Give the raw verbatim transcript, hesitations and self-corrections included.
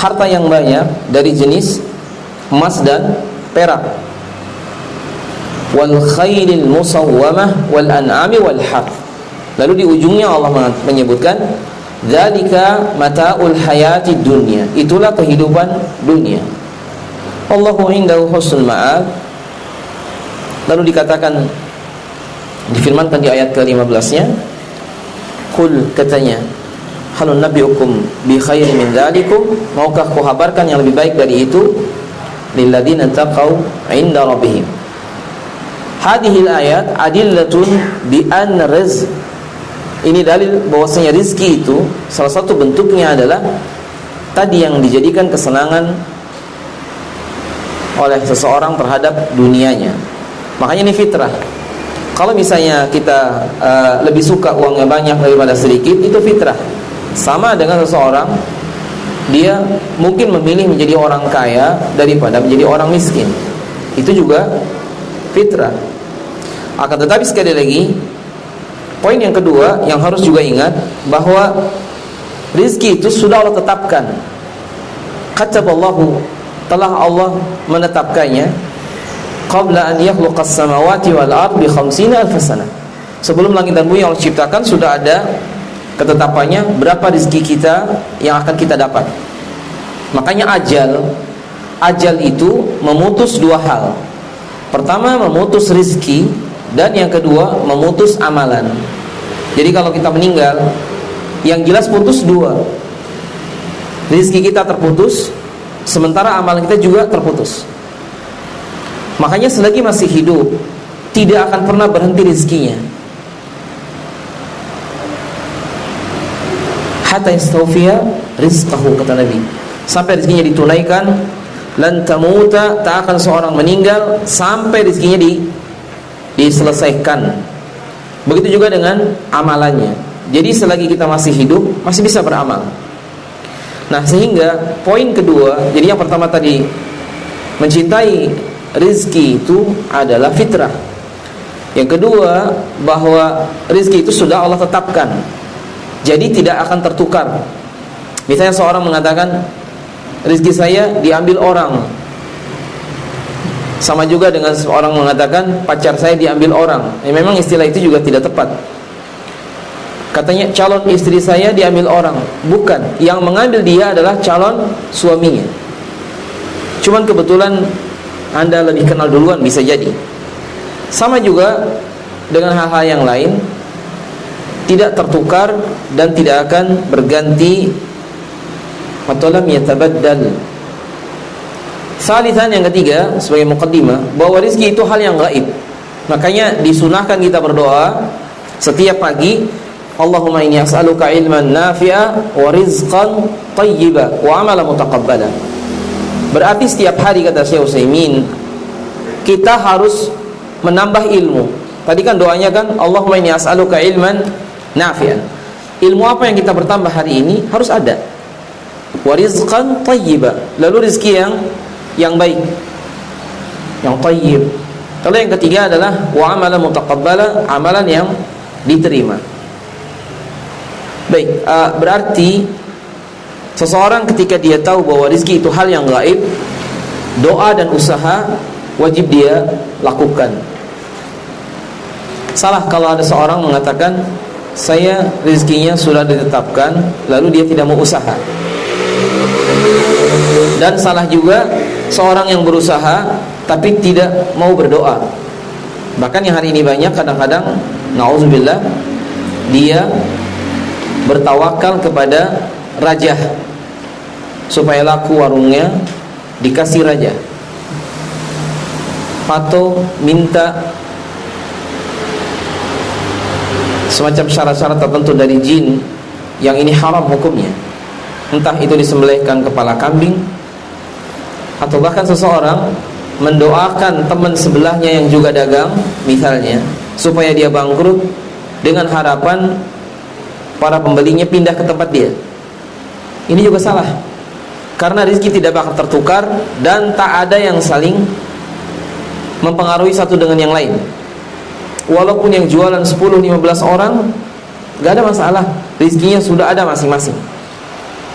harta yang banyak dari jenis emas dan perak. Wal khailil musawwamah wal an'ami wal harth. Lalu di ujungnya Allah menyebutkan dzalika mata'ul hayatid dunya. Itulah kehidupan dunia. Allahu indahu husnul ma'ab. Lalu dikatakan, difirmankan di ayat ke lima belas-nya, qul, katanya, hal nabiyukum bi khairin min dzalikum, maukah ku kabarkan yang lebih baik dari itu, lilladzina taqau 'inda rabbihim. Hadhil ayat adillatun bi an rizq. Ini dalil bahwasanya rizki itu salah satu bentuknya adalah tadi yang dijadikan kesenangan oleh seseorang terhadap dunianya. Makanya ini fitrah. Kalau misalnya kita uh, lebih suka uangnya banyak daripada sedikit, itu fitrah. Sama dengan seseorang, dia mungkin memilih menjadi orang kaya daripada menjadi orang miskin. Itu juga fitrah. Akan tetapi sekali lagi, poin yang kedua yang harus juga ingat, bahwa rizki itu sudah Allah tetapkan. Kataballahu, telah Allah menetapkannya, qabla an yakhluqas samawati wal ard bi khamsina alf sanah. Sebelum langit dan bumi Allah ciptakan, sudah ada ketetapannya berapa rezeki kita yang akan kita dapat. Makanya ajal, ajal itu memutus dua hal. Pertama, memutus rezeki, dan yang kedua, memutus amalan. Jadi kalau kita meninggal, yang jelas putus dua. Rezeki kita terputus, sementara amalan kita juga terputus. Makanya selagi masih hidup, tidak akan pernah berhenti rezekinya. Hatta yastawfiya rizqahu, kata Nabi, sampai rezekinya ditunaikan. Lan tamuta, tak akan seorang meninggal sampai rezekinya di, diselesaikan. Begitu juga dengan amalannya. Jadi selagi kita masih hidup, masih bisa beramal. Nah, sehingga poin kedua, jadi yang pertama tadi, mencintai rizki itu adalah fitrah. Yang kedua, bahwa rizki itu sudah Allah tetapkan, jadi tidak akan tertukar. Misalnya seorang mengatakan, rizki saya diambil orang. Sama juga dengan seorang mengatakan, pacar saya diambil orang. Ya, memang istilah itu juga tidak tepat. Katanya, calon istri saya diambil orang. Bukan, yang mengambil dia adalah calon suaminya. Cuman kebetulan Anda lebih kenal duluan, bisa jadi. Sama juga dengan hal-hal yang lain, tidak tertukar dan tidak akan berganti. Matalam yatabaddal. Salisan, yang ketiga, sebagai muqaddimah, bahwa rezeki itu hal yang gaib. Makanya disunahkan kita berdoa setiap pagi, Allahumma inni as'aluka ilman nafi'a wa rizqan tayyiba wa amalan mutaqabbala. Berarti setiap hari, kata Syekh Utsaimin, kita harus menambah ilmu. Tadi kan doanya kan, Allahumma inni as'aluka ilman nafi'an. Ilmu apa yang kita bertambah hari ini harus ada. Wa rizqan tayyiba, lalu rezeki yang yang baik, yang tayyib. Kalau yang ketiga adalah wa amalan mutaqabbala, amalan yang diterima. Baik, uh, berarti seseorang ketika dia tahu bahwa rezeki itu hal yang gaib, doa dan usaha wajib dia lakukan. Salah kalau ada seorang mengatakan, saya rezekinya sudah ditetapkan, lalu dia tidak mau usaha. Dan salah juga seorang yang berusaha tapi tidak mau berdoa. Bahkan yang hari ini banyak, kadang-kadang na'udzubillah, dia bertawakal kepada raja supaya laku warungnya, dikasih raja, atau minta semacam syarat-syarat tertentu dari jin, yang ini haram hukumnya. Entah itu disembelihkan kepala kambing, atau bahkan seseorang mendoakan teman sebelahnya yang juga dagang, misalnya, supaya dia bangkrut, dengan harapan para pembelinya pindah ke tempat dia. Ini juga salah, karena rezeki tidak bakal tertukar dan tak ada yang saling mempengaruhi satu dengan yang lain. Walaupun yang jualan sepuluh lima belas orang, gak ada masalah, rezekinya sudah ada masing-masing.